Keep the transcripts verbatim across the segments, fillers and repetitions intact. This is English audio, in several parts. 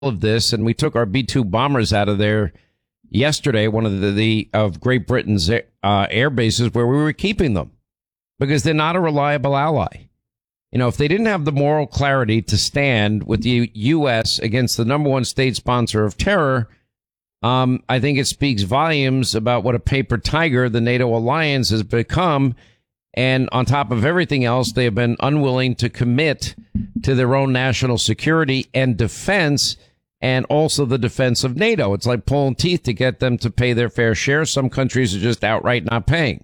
of this, and we took our B two bombers out of there yesterday, one of the, the of Great Britain's uh, air bases where we were keeping them because they're not a reliable ally. You know, if they didn't have the moral clarity to stand with the U S against the number one state sponsor of terror, um, I think it speaks volumes about what a paper tiger the NATO alliance has become. And on top of everything else, they have been unwilling to commit to their own national security and defense, and also the defense of NATO. It's like pulling teeth to get them to pay their fair share. Some countries are just outright not paying.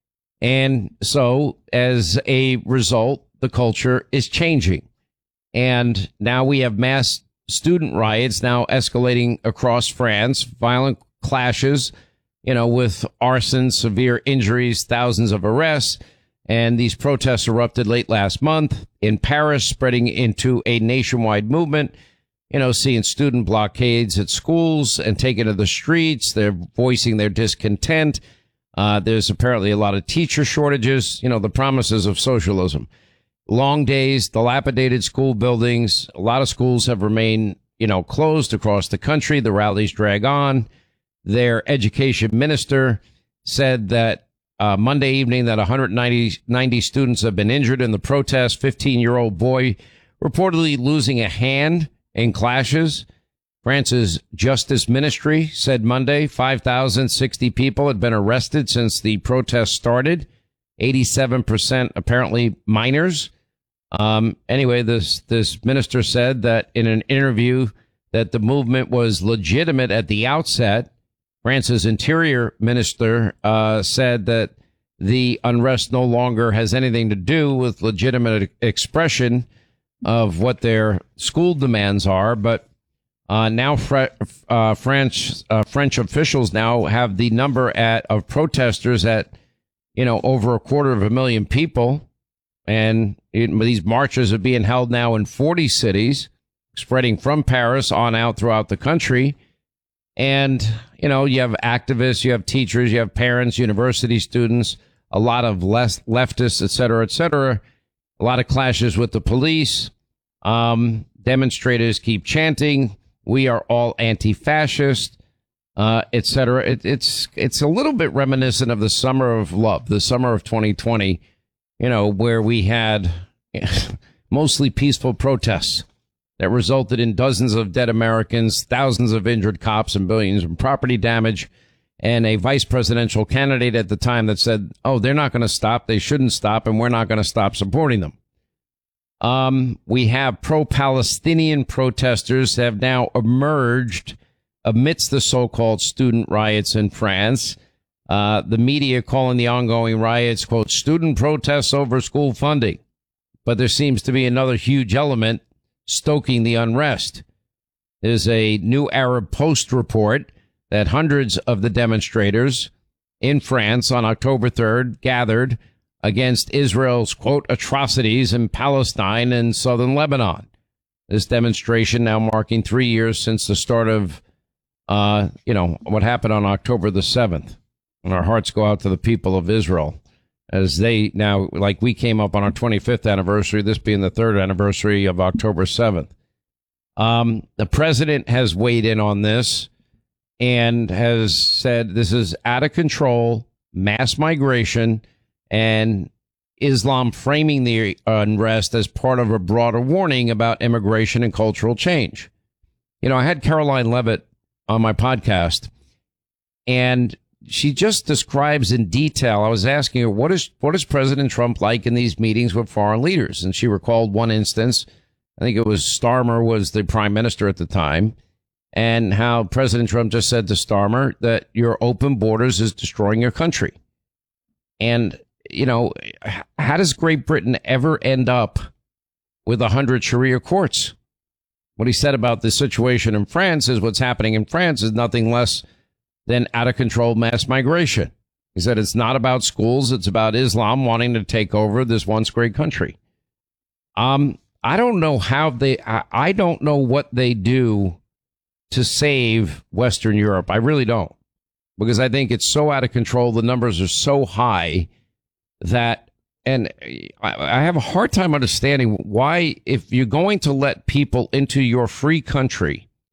And so as a result, the culture is changing. And now we have mass student riots now escalating across France, violent clashes, you know, with arson, severe injuries, thousands of arrests. And these protests erupted late last month in Paris, spreading into a nationwide movement, you know, seeing student blockades at schools and taking to the streets. They're voicing their discontent. Uh, there's apparently a lot of teacher shortages, you know, the promises of socialism. Long days, dilapidated school buildings. A lot of schools have remained, you know, closed across the country. The rallies drag on. Their education minister said that uh, Monday evening that one hundred ninety, ninety students have been injured in the protest. fifteen-year-old boy reportedly losing a hand in clashes. France's Justice Ministry said Monday five thousand sixty people had been arrested since the protest started. eighty-seven percent apparently minors. Um, anyway, this, this minister said that in an interview that the movement was legitimate at the outset. France's interior minister uh, said that the unrest no longer has anything to do with legitimate expression of what their school demands are. But uh, now Fre- uh, French uh, French officials now have the number at of protesters at, you know, over a quarter of a million people. And it, these marches are being held now in forty cities, spreading from Paris on out throughout the country. And, you know, you have activists, you have teachers, you have parents, university students, a lot of less leftists, et cetera, et cetera. A lot of clashes with the police. Um, demonstrators keep chanting, "We are all anti-fascist," uh, et cetera. It, it's it's a little bit reminiscent of the summer of love, the summer of twenty twenty, you know, where we had mostly peaceful protests that resulted in dozens of dead Americans, thousands of injured cops, and billions in property damage, and a vice presidential candidate at the time that said, oh, they're not going to stop, they shouldn't stop, and we're not going to stop supporting them. Um, we have pro-Palestinian protesters have now emerged amidst the so-called student riots in France. Uh, the media calling the ongoing riots, quote, student protests over school funding. But there seems to be another huge element stoking the unrest. There's a new Arab Post report that hundreds of the demonstrators in France on October third gathered against Israel's, quote, atrocities in Palestine and southern Lebanon. This demonstration now marking three years since the start of, uh, you know, what happened on October the seventh. And our hearts go out to the people of Israel as they now, like we came up on our twenty-fifth anniversary, this being the third anniversary of October seventh. Um, the president has weighed in on this and has said this is out of control, mass migration, and Islam framing the unrest as part of a broader warning about immigration and cultural change. You know, I had Caroline Levitt on my podcast, and she just describes in detail. I was asking her, what is what is President Trump like in these meetings with foreign leaders? And she recalled one instance. I think it was Starmer was the prime minister at the time, and how President Trump just said to Starmer that your open borders is destroying your country. And, you know, how does Great Britain ever end up with a hundred Sharia courts? What he said about the situation in France is what's happening in France is nothing less than out of control mass migration. He said it's not about schools. It's about Islam wanting to take over this once great country. Um, I don't know how they, I, I don't know what they do to save Western Europe. I really don't, because I think it's so out of control. The numbers are so high that, and I, I have a hard time understanding why, if you're going to let people into your free country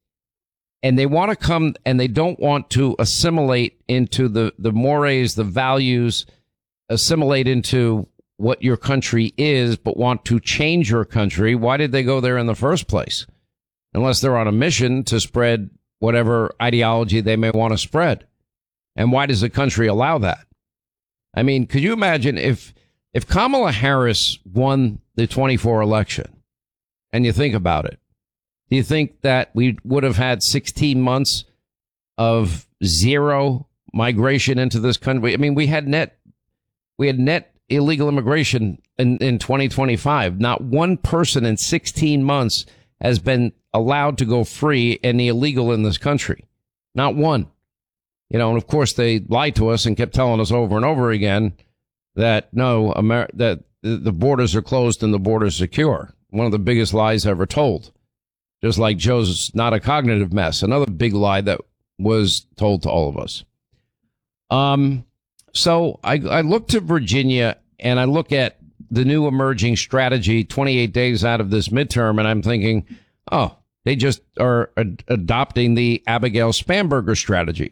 and they want to come and they don't want to assimilate into the, the mores, the values, assimilate into what your country is, but want to change your country. Why did they go there in the first place? Unless they're on a mission to spread whatever ideology they may want to spread. And why does the country allow that? I mean, could you imagine if if Kamala Harris won the twenty-four election, and you think about it, do you think that we would have had sixteen months of zero migration into this country? I mean, we had net we had net illegal immigration in, in twenty twenty-five. Not one person in sixteen months has been allowed to go free and illegal in this country. Not one. You know, and of course they lied to us and kept telling us over and over again that no, Amer- that the borders are closed and the borders secure. One of the biggest lies ever told. Just like Joe's not a cognitive mess. Another big lie that was told to all of us. Um, so I, I look to Virginia and I look at the new emerging strategy twenty-eight days out of this midterm, and I'm thinking, oh, they just are ad- adopting the Abigail Spanberger strategy.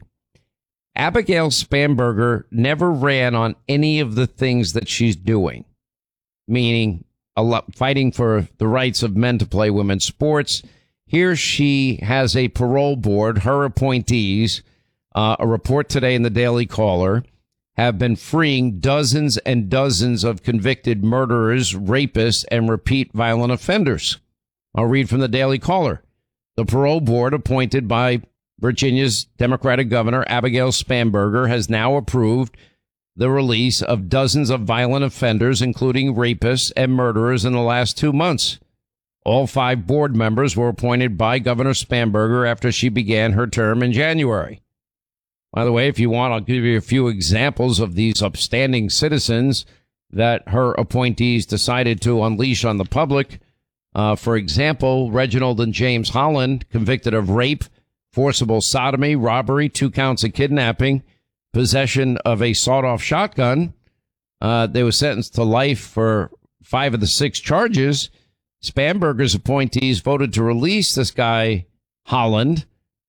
Abigail Spanberger never ran on any of the things that she's doing, meaning a lot, fighting for the rights of men to play women's sports. Here she has a parole board. Her appointees, uh, a report today in the Daily Caller, have been freeing dozens and dozens of convicted murderers, rapists, and repeat violent offenders. I'll read from the Daily Caller. The parole board appointed by Virginia's Democratic Governor Abigail Spanberger has now approved the release of dozens of violent offenders, including rapists and murderers, in the last two months. All five board members were appointed by Governor Spanberger after she began her term in January. By the way, if you want, I'll give you a few examples of these upstanding citizens that her appointees decided to unleash on the public. Uh, for example, Reginald and James Holland, convicted of rape, forcible sodomy, robbery, two counts of kidnapping, possession of a sawed-off shotgun. Uh, they were sentenced to life for five of the six charges. Spanberger's appointees voted to release this guy, Holland,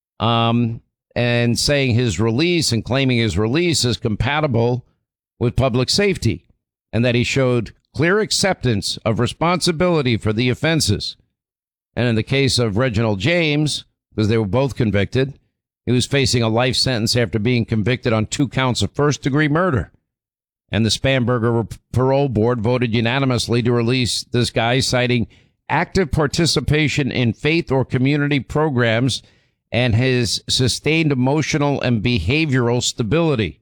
um, and saying his release and claiming his release is compatible with public safety and that he showed clear acceptance of responsibility for the offenses. And in the case of Reginald James, because they were both convicted, he was facing a life sentence after being convicted on two counts of first-degree murder. And the Spanberger parole board voted unanimously to release this guy, citing active participation in faith or community programs and his sustained emotional and behavioral stability.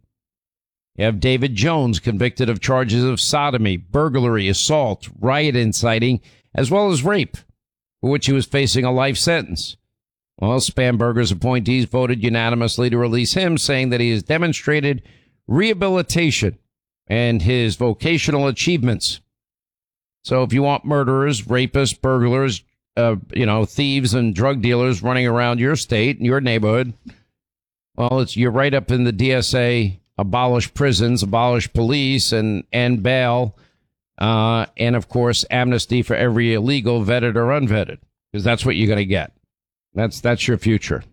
You have David Jones, convicted of charges of sodomy, burglary, assault, riot inciting, as well as rape, for which he was facing a life sentence. Well, Spanberger's appointees voted unanimously to release him, saying that he has demonstrated rehabilitation and his vocational achievements. So if you want murderers, rapists, burglars, uh, you know, thieves and drug dealers running around your state and your neighborhood, well, it's you're right up in the D S A, abolish prisons, abolish police, and, and bail, uh, and, of course, amnesty for every illegal, vetted or unvetted, because that's what you're going to get. That's that's your future.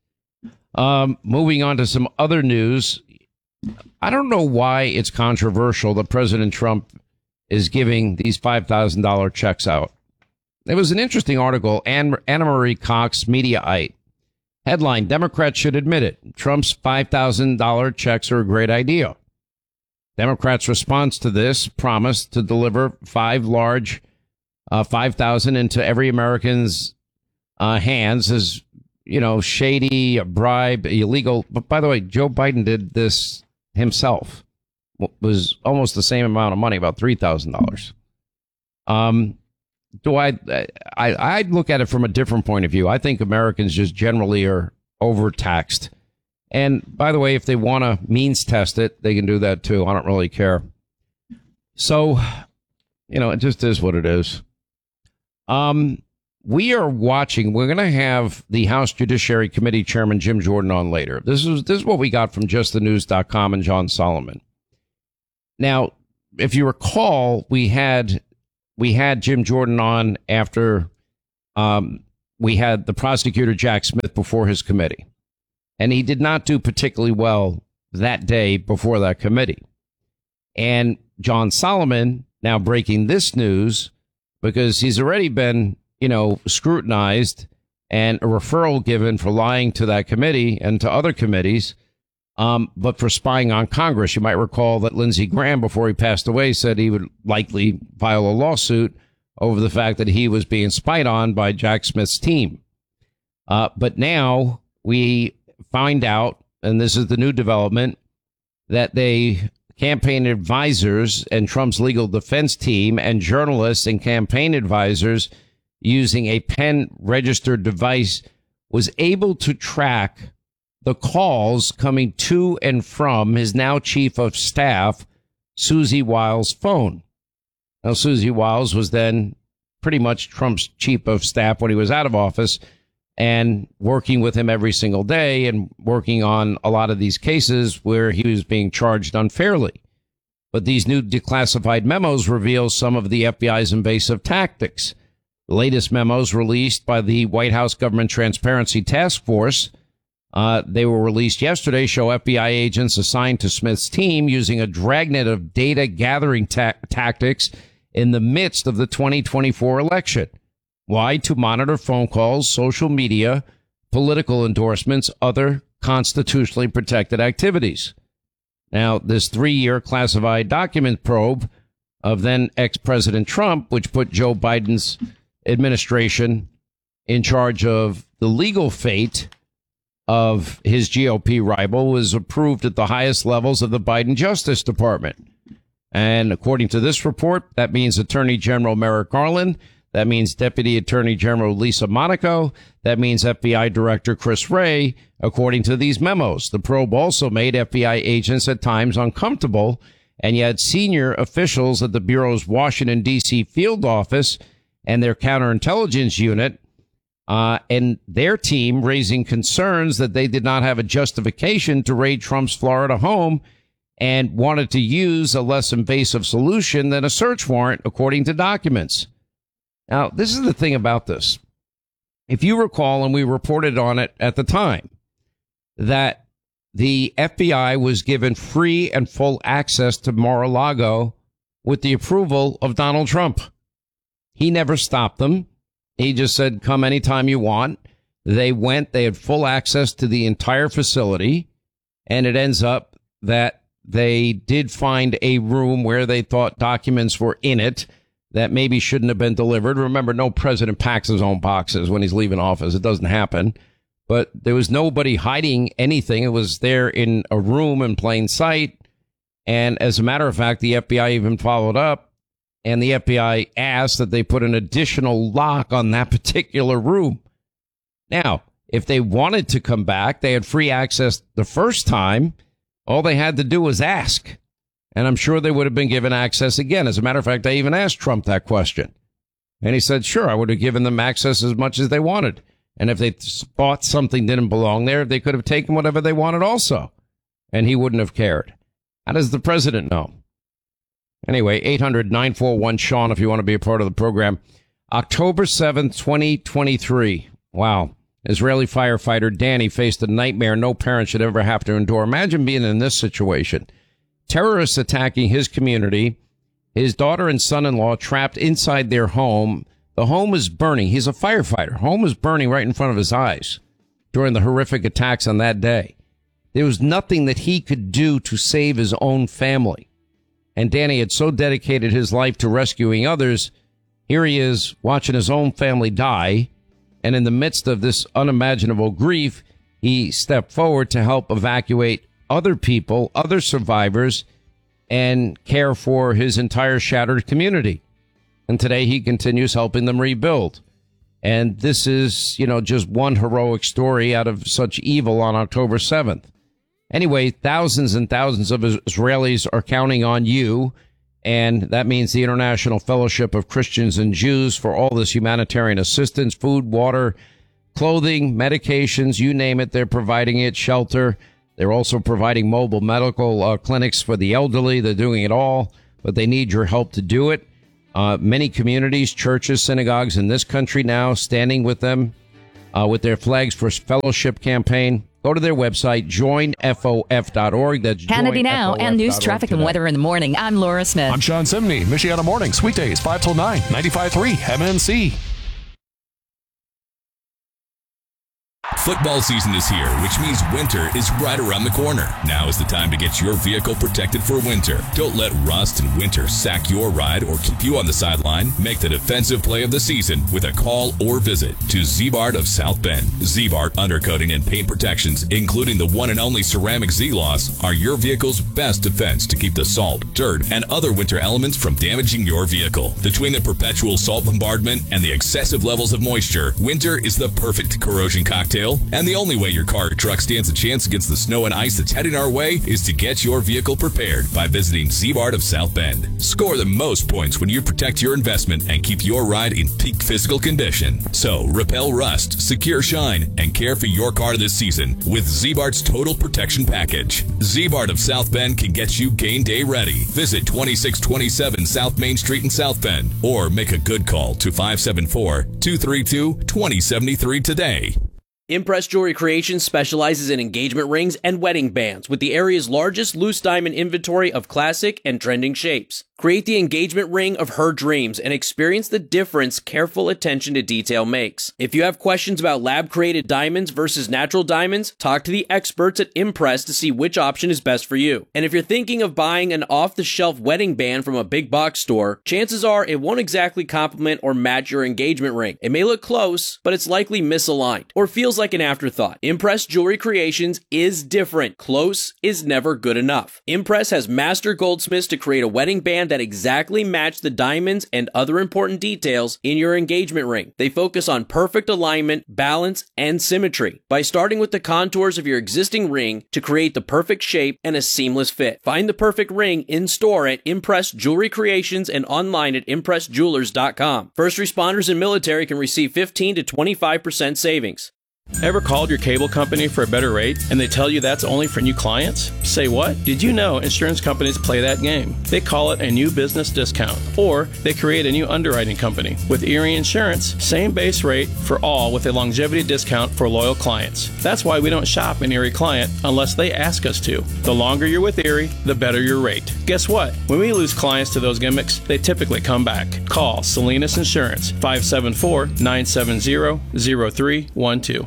Um, moving on to some other news. I don't know why it's controversial that President Trump is giving these five thousand dollars checks out. There was an interesting article, Anne, Anna Marie Cox, Mediaite. Headline, Democrats should admit it. Trump's five thousand dollars checks are a great idea. Democrats' response to this promised to deliver five large, uh, five thousand into every American's Uh, hands as, you know, shady, a bribe, illegal. But by the way, Joe Biden did this himself. It was almost the same amount of money, about three thousand dollars. Um, do I, I, I look at it from a different point of view. I think Americans just generally are overtaxed. And by the way, if they want to means test it, they can do that too. I don't really care. So, you know, it just is what it is. Um, We are watching. We're going to have the House Judiciary Committee Chairman Jim Jordan on later. This is this is what we got from just the news dot com and John Solomon. Now, if you recall, we had we had Jim Jordan on after um, we had the prosecutor, Jack Smith, before his committee. And he did not do particularly well that day before that committee. And John Solomon now breaking this news because he's already been, you know, scrutinized and a referral given for lying to that committee and to other committees, um, but for spying on Congress. You might recall that Lindsey Graham, before he passed away, said he would likely file a lawsuit over the fact that he was being spied on by Jack Smith's team. Uh, but now we find out, and this is the new development, that they campaign advisors and Trump's legal defense team and journalists and campaign advisors using a pen registered device was able to track the calls coming to and from his now chief of staff, Susie Wiles' phone. Now, Susie Wiles was then pretty much Trump's chief of staff when he was out of office and working with him every single day and working on a lot of these cases where he was being charged unfairly. But these new declassified memos reveal some of the F B I's invasive tactics. The latest memos released by the White House Government Transparency Task Force, uh, they were released yesterday, show F B I agents assigned to Smith's team using a dragnet of data gathering ta- tactics in the midst of the twenty twenty-four election. Why? To monitor phone calls, social media, political endorsements, other constitutionally protected activities. Now, this three-year classified document probe of then ex-President Trump, which put Joe Biden's administration in charge of the legal fate of his G O P rival, was approved at the highest levels of the Biden Justice Department. And according to this report, that means Attorney General Merrick Garland. That means Deputy Attorney General Lisa Monaco. That means F B I Director Chris Wray, according to these memos. The probe also made F B I agents at times uncomfortable, and yet senior officials at the Bureau's Washington, D C field office and their counterintelligence unit uh, and their team raising concerns that they did not have a justification to raid Trump's Florida home and wanted to use a less invasive solution than a search warrant, according to documents. Now, this is the thing about this. If you recall, and we reported on it at the time, that the F B I was given free and full access to Mar-a-Lago with the approval of Donald Trump. He never stopped them. He just said, come anytime you want. They went. They had full access to the entire facility. And it ends up that they did find a room where they thought documents were in it that maybe shouldn't have been delivered. Remember, no president packs his own boxes when he's leaving office. It doesn't happen. But there was nobody hiding anything. It was there in a room in plain sight. And as a matter of fact, the F B I even followed up, and the F B I asked that they put an additional lock on that particular room. Now, if they wanted to come back, they had free access the first time. All they had to do was ask. And I'm sure they would have been given access again. As a matter of fact, I even asked Trump that question. And he said, sure, I would have given them access as much as they wanted. And if they thought something didn't belong there, they could have taken whatever they wanted also. And he wouldn't have cared. How does the president know? Anyway, eight hundred nine four one Sean if you want to be a part of the program. October seventh, twenty twenty-three. Wow. Israeli firefighter Danny faced a nightmare no parent should ever have to endure. Imagine being in this situation. Terrorists attacking his community, his daughter and son-in-law trapped inside their home. The home is burning. He's a firefighter. Home is burning right in front of his eyes during the horrific attacks on that day. There was nothing that he could do to save his own family. And Danny had so dedicated his life to rescuing others. Here he is watching his own family die. And in the midst of this unimaginable grief, he stepped forward to help evacuate other people, other survivors, and care for his entire shattered community. And today he continues helping them rebuild. And this is, you know, just one heroic story out of such evil on October seventh. Anyway, thousands and thousands of Israelis are counting on you. And that means the International Fellowship of Christians and Jews for all this humanitarian assistance, food, water, clothing, medications, you name it. They're providing it, shelter. They're also providing mobile medical uh, clinics for the elderly. They're doing it all, but they need your help to do it. Uh, many communities, churches, synagogues in this country now standing with them uh, with their Flags for Fellowship campaign. Go to their website, join F O F dot org. That's Hannity Now and news, traffic, today. and weather in the morning. I'm Laura Smith. I'm Sean Simney. Michiana Mornings, weekdays, five till nine, ninety-five point three M N C. Football season is here, which means winter is right around the corner. Now is the time to get your vehicle protected for winter. Don't let rust and winter sack your ride or keep you on the sideline. Make the defensive play of the season with a call or visit to Z-Bart of South Bend. Z-Bart undercoating and paint protections, including the one and only ceramic Z-Loss, are your vehicle's best defense to keep the salt, dirt, and other winter elements from damaging your vehicle. Between the perpetual salt bombardment and the excessive levels of moisture, winter is the perfect corrosion cocktail. And the only way your car or truck stands a chance against the snow and ice that's heading our way is to get your vehicle prepared by visiting Z-Bart of South Bend. Score the most points when you protect your investment and keep your ride in peak physical condition. So repel rust, secure shine, and care for your car this season with Z-Bart's Total Protection Package. Z-Bart of South Bend can get you game day ready. Visit twenty-six twenty-seven South Main Street in South Bend or make a good call to five seven four, two three two, two zero seven three today. Impress Jewelry Creations specializes in engagement rings and wedding bands with the area's largest loose diamond inventory of classic and trending shapes. Create the engagement ring of her dreams and experience the difference careful attention to detail makes. If you have questions about lab-created diamonds versus natural diamonds, talk to the experts at Impress to see which option is best for you. And if you're thinking of buying an off-the-shelf wedding band from a big box store, chances are it won't exactly complement or match your engagement ring. It may look close, but it's likely misaligned or feels like an afterthought. Impress Jewelry Creations is different. Close is never good enough. Impress has master goldsmiths to create a wedding band that exactly match the diamonds and other important details in your engagement ring. They focus on perfect alignment, balance, and symmetry by starting with the contours of your existing ring to create the perfect shape and a seamless fit. Find the perfect ring in store at Impress Jewelry Creations and online at impress jewelers dot com. First responders and military can receive fifteen to twenty-five percent savings. Ever called your cable company for a better rate and they tell you that's only for new clients? Say what? Did you know insurance companies play that game? They call it a new business discount, or they create a new underwriting company. With Erie Insurance, same base rate for all with a longevity discount for loyal clients. That's why we don't shop an Erie client unless they ask us to. The longer you're with Erie, the better your rate. Guess what? When we lose clients to those gimmicks, they typically come back. Call Salinas Insurance, five seven four, nine seven zero, zero three one two.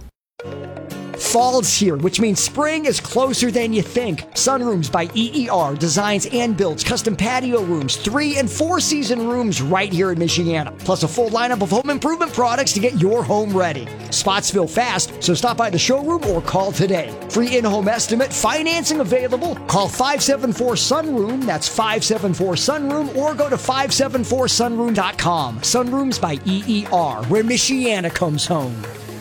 Fall's here, which means spring is closer than you think. Sunrooms by E E R designs and builds custom patio rooms, three and four season rooms right here in Michiana, plus a full lineup of home improvement products to get your home ready. Spots fill fast, so stop by the showroom or call today. Free in-home estimate, financing available. Call five seven four sunroom, that's five seven four sunroom, or go to five seven four sunroom dot com. Sunrooms by E E R, where Michiana comes home.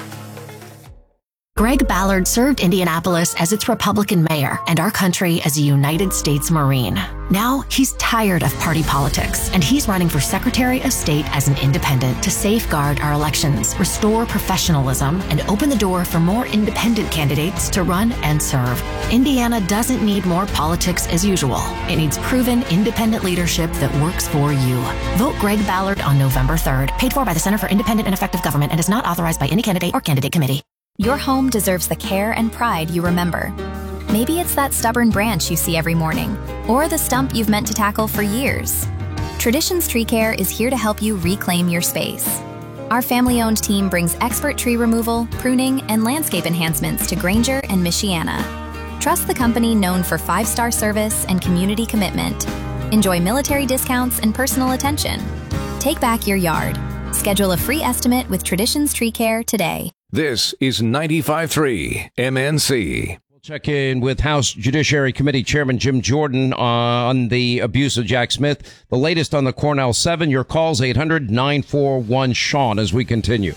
Greg Ballard served Indianapolis as its Republican mayor and our country as a United States Marine. Now he's tired of party politics, and he's running for Secretary of State as an independent to safeguard our elections, restore professionalism, and open the door for more independent candidates to run and serve. Indiana doesn't need more politics as usual. It needs proven independent leadership that works for you. Vote Greg Ballard on November third. Paid for by the Center for Independent and Effective Government and is not authorized by any candidate or candidate committee. Your home deserves the care and pride you remember. Maybe it's that stubborn branch you see every morning, or the stump you've meant to tackle for years. Traditions Tree Care is here to help you reclaim your space. Our family-owned team brings expert tree removal, pruning, and landscape enhancements to Granger and Michiana. Trust the company known for five-star service and community commitment. Enjoy military discounts and personal attention. Take back your yard. Schedule a free estimate with Traditions Tree Care today. This is ninety-five point three M N C. We'll check in with House Judiciary Committee Chairman Jim Jordan on the abuse of Jack Smith. The latest on the Cornell seven. Your calls eight hundred, nine four one, Sean as we continue.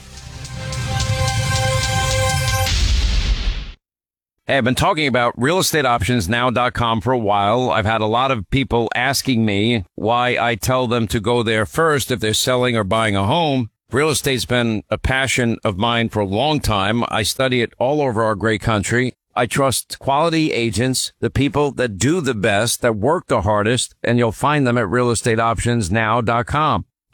Hey, I've been talking about real estate options now dot com for a while. I've had a lot of people asking me why I tell them to go there first if they're selling or buying a home. Real estate's been a passion of mine for a long time. I study it all over our great country. I trust quality agents, the people that do the best, that work the hardest, and you'll find them at real estate options now dot com.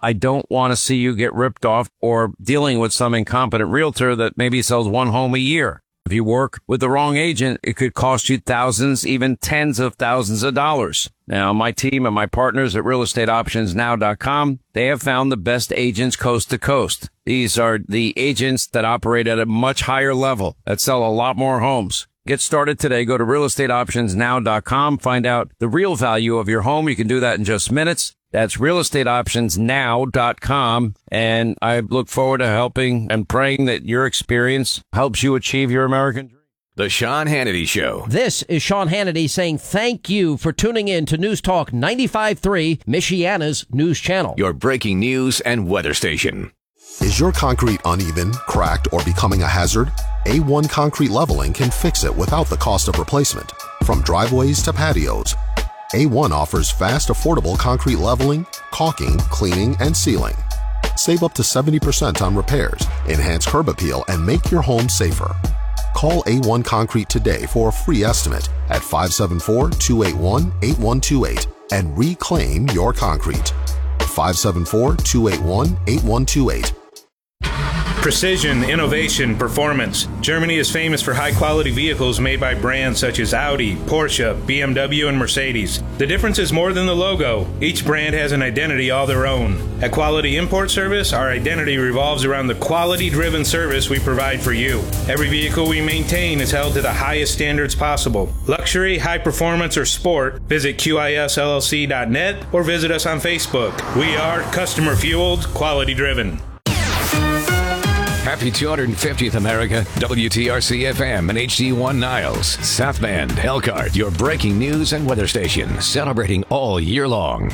I don't want to see you get ripped off or dealing with some incompetent realtor that maybe sells one home a year. If you work with the wrong agent, it could cost you thousands, even tens of thousands of dollars. Now, my team and my partners at real estate options now dot com, they have found the best agents coast to coast. These are the agents that operate at a much higher level, that sell a lot more homes. Get started today. Go to real estate options now dot com. Find out the real value of your home. You can do that in just minutes. That's real estate options now dot com. And I look forward to helping and praying that your experience helps you achieve your American dream. The Sean Hannity Show. This is Sean Hannity saying thank you for tuning in to News Talk ninety-five point three, Michiana's news channel. Your breaking news and weather station. Is your concrete uneven, cracked, or becoming a hazard? A one Concrete Leveling can fix it without the cost of replacement. From driveways to patios, A one offers fast, affordable concrete leveling, caulking, cleaning, and sealing. Save up to seventy percent on repairs, enhance curb appeal, and make your home safer. Call A one Concrete today for a free estimate at five seven four, two eight one, eight one two eight and reclaim your concrete. five seven four, two eight one, eight one two eight. Precision, innovation, performance. Germany is famous for high-quality vehicles made by brands such as Audi, Porsche, B M W, and Mercedes. The difference is more than the logo. Each brand has an identity all their own. At Quality Import Service, our identity revolves around the quality-driven service we provide for you. Every vehicle we maintain is held to the highest standards possible. Luxury, high performance, or sport, visit Q I S L L C dot net or visit us on Facebook. We are customer-fueled, quality-driven. Happy two hundred fiftieth, America. W T R C F M and H D one Niles. South Bend, Elkhart, your breaking news and weather station, celebrating all year long.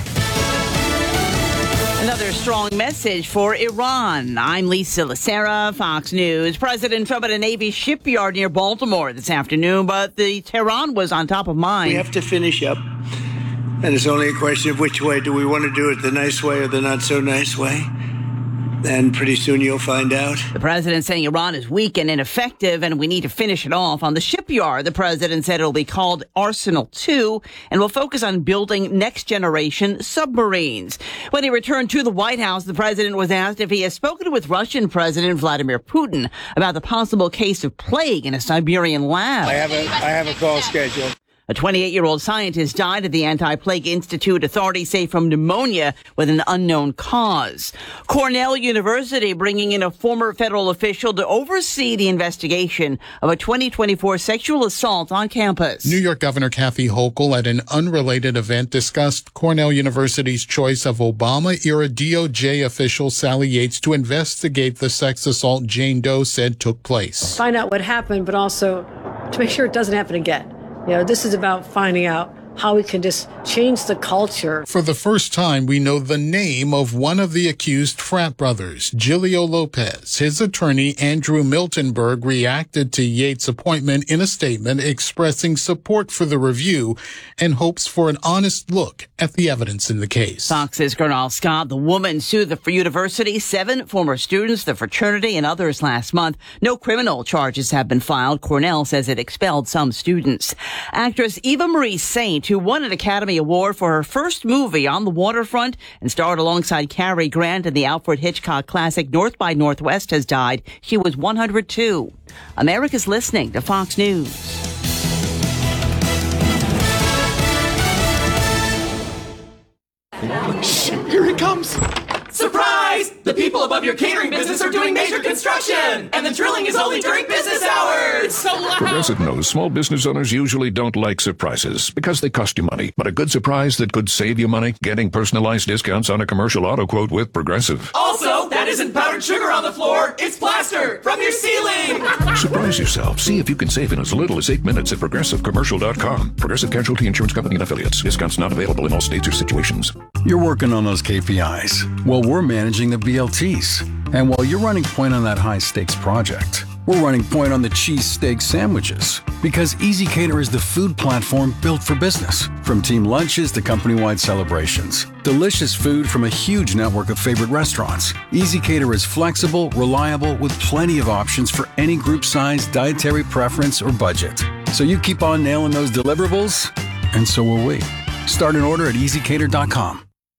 Another strong message for Iran. I'm Lisa Lacera, Fox News. President Trump at a Navy shipyard near Baltimore this afternoon, but the Tehran was on top of mind. We have to finish up, and it's only a question of which way. Do we want to do it the nice way or the not so nice way? And pretty soon you'll find out. The president saying Iran is weak and ineffective and we need to finish it off. On the shipyard, the president said it'll be called Arsenal two and will focus on building next-generation submarines. When he returned to the White House, the president was asked if he has spoken with Russian President Vladimir Putin about the possible case of plague in a Siberian lab. I have a, I have a call scheduled. A twenty-eight-year-old scientist died at the Anti-Plague Institute, authorities say, from pneumonia with an unknown cause. Cornell University bringing in a former federal official to oversee the investigation of a twenty twenty-four sexual assault on campus. New York Governor Kathy Hochul at an unrelated event discussed Cornell University's choice of Obama-era D O J official Sally Yates to investigate the sex assault Jane Doe said took place. Find out what happened, but also to make sure it doesn't happen again. You know, this is about finding out how we can just change the culture. For the first time, we know the name of one of the accused frat brothers, Gilio Lopez. His attorney, Andrew Miltenberg, reacted to Yates' appointment in a statement expressing support for the review and hopes for an honest look at the evidence in the case. Fox's Gernal Scott, the woman sued the university, seven former students, the fraternity, and others last month. No criminal charges have been filed. Cornell says it expelled some students. Actress Eva Marie Saint, who won an Academy Award for her first movie On the Waterfront and starred alongside Cary Grant in the Alfred Hitchcock classic North by Northwest, has died. She was one hundred two. America's listening to Fox News. Shh, here he comes. Surprise! The people above your catering business are doing major construction, and the drilling is only during business hours. It's so loud. Progressive knows small business owners usually don't like surprises because they cost you money. But a good surprise that could save you money, getting personalized discounts on a commercial auto quote with Progressive. Also, that isn't powdered sugar on the floor. It's plaster from your ceiling. Surprise yourself. See if you can save in as little as eight minutes at progressive commercial dot com. Progressive Casualty Insurance Company and Affiliates. Discounts not available in all states or situations. You're working on those K P Is. Well, we're managing the B L Ts. And while you're running point on that high stakes project, we're running point on the cheesesteak sandwiches. Because ezCater is the food platform built for business. From team lunches to company-wide celebrations. Delicious food from a huge network of favorite restaurants. ezCater is flexible, reliable, with plenty of options for any group size, dietary preference, or budget. So you keep on nailing those deliverables, and so will we. Start an order at easy cater dot com.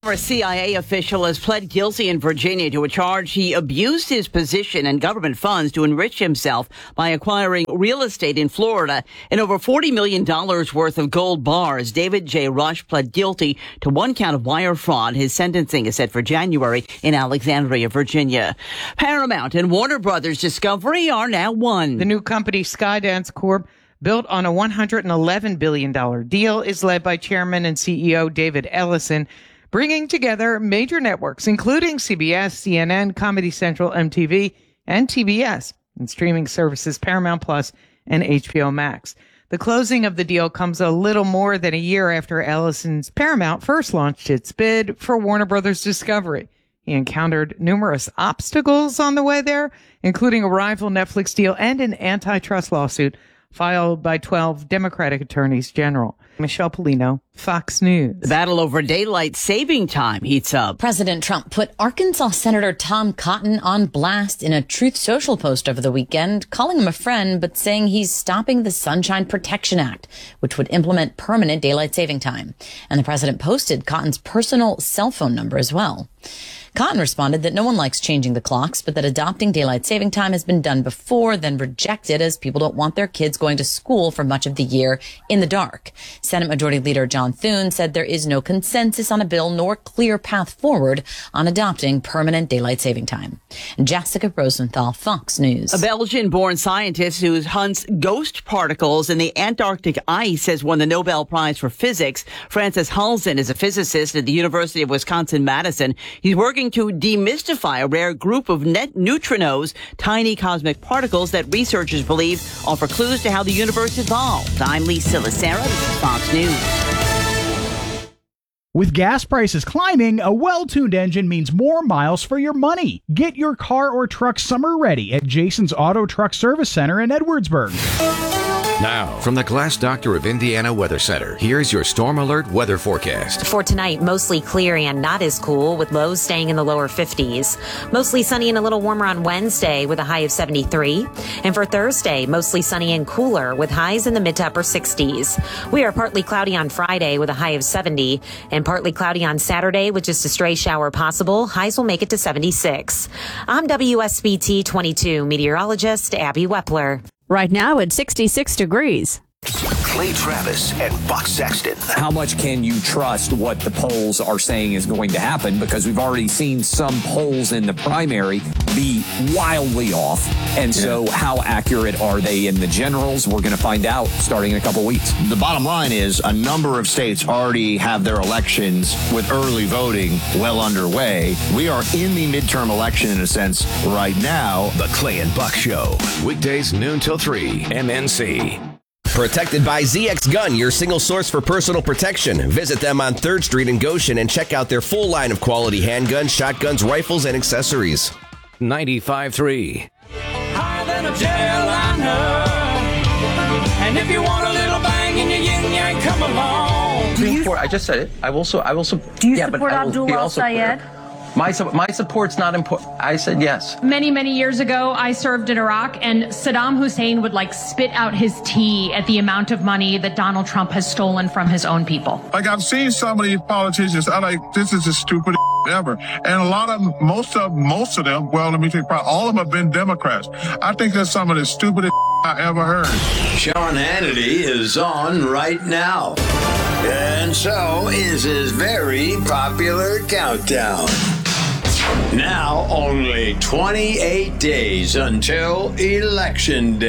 A C I A official has pled guilty in Virginia to a charge he abused his position and government funds to enrich himself by acquiring real estate in Florida and over forty million dollars worth of gold bars. David J. Rush pled guilty to one count of wire fraud. His sentencing is set for January in Alexandria, Virginia. Paramount and Warner Brothers Discovery are now one. The new company, Skydance Corp, built on a one hundred eleven billion dollars deal, is led by Chairman and C E O David Ellison, bringing together major networks, including C B S, C N N, Comedy Central, M T V, and T B S, and streaming services Paramount Plus and H B O Max. The closing of the deal comes a little more than a year after Ellison's Paramount first launched its bid for Warner Brothers Discovery. He encountered numerous obstacles on the way there, including a rival Netflix deal and an antitrust lawsuit filed by twelve Democratic attorneys general. Michelle Polino, Fox News. The battle over daylight saving time heats up. President Trump put Arkansas Senator Tom Cotton on blast in a Truth Social post over the weekend, calling him a friend, but saying he's stopping the Sunshine Protection Act, which would implement permanent daylight saving time. And the president posted Cotton's personal cell phone number as well. Cotton responded that no one likes changing the clocks, but that adopting daylight saving time has been done before, then rejected as people don't want their kids going to school for much of the year in the dark. Senate Majority Leader John Thune said there is no consensus on a bill nor clear path forward on adopting permanent daylight saving time. Jessica Rosenthal, Fox News. A Belgian-born scientist who hunts ghost particles in the Antarctic ice has won the Nobel Prize for Physics. Francis Halzen is a physicist at the University of Wisconsin-Madison. He's working to demystify a rare group of net neutrinos, tiny cosmic particles that researchers believe offer clues to how the universe evolved. I'm Lisa Lacera. This is Fox News. With gas prices climbing, a well-tuned engine means more miles for your money. Get your car or truck summer ready at Jason's Auto Truck Service Center in Edwardsburg. Now, from the Glass Doctor of Indiana Weather Center, here's your Storm Alert weather forecast. For tonight, mostly clear and not as cool, with lows staying in the lower fifties. Mostly sunny and a little warmer on Wednesday with a high of seventy-three. And for Thursday, mostly sunny and cooler with highs in the mid to upper sixties. We are partly cloudy on Friday with a high of seventy, and partly cloudy on Saturday with just a stray shower possible. Highs will make it to seventy-six. I'm W S B T twenty-two meteorologist Abby Wepler. Right now at sixty-six degrees. Clay Travis and Buck Sexton. How much can you trust what the polls are saying is going to happen? Because we've already seen some polls in the primary be wildly off. And so how accurate are they in the generals? We're going to find out starting in a couple weeks. The bottom line is a number of states already have their elections with early voting well underway. We are in the midterm election in a sense right now. The Clay and Buck Show. Weekdays noon till three, M N C. Protected by Z X Gun, your single source for personal protection. Visit them on third Street in Goshen and check out their full line of quality handguns, shotguns, rifles, and accessories. ninety-five point three. Higher than a jetliner. And if you want a little bang in your yin yang, come along. Do you support, I just said it. I will. So I will. Su- Do you yeah, support Abdullah Sayed? My my support's not important. I said yes. Many, many years ago, I served in Iraq, and Saddam Hussein would like spit out his tea at the amount of money that Donald Trump has stolen from his own people. Like, I've seen some of these politicians, I'm like, this is the stupidest ever. And a lot of them, most of most of them, well, let me think, all of them have been Democrats. I think that's some of the stupidest I ever heard. Sean Hannity is on right now. And so is his very popular countdown. Now only twenty-eight days until Election Day.